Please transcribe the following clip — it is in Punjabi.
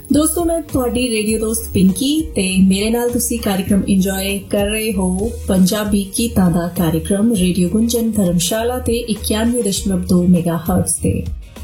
ਦੋਸਤੋ ਮੈਂ ਤੁਹਾਡੀ ਰੇਡੀਓ ਦੋਸਤ ਪਿੰਕੀ ਤੇ ਮੇਰੇ ਨਾਲ ਤੁਸੀਂ कार्यक्रम ਇੰਜੋਏ ਕਰ ਰਹੇ ਹੋ ਪੰਜਾਬੀ ਗੀਤਾਂ ਦਾ कार्यक्रम ਰੇਡੀਓ ਗੁੰਜਨ ਧਰਮਸ਼ਾਲਾ ਤੇ 91.2 ਮੈਗਾਹਰਟਜ਼ ਤੇ।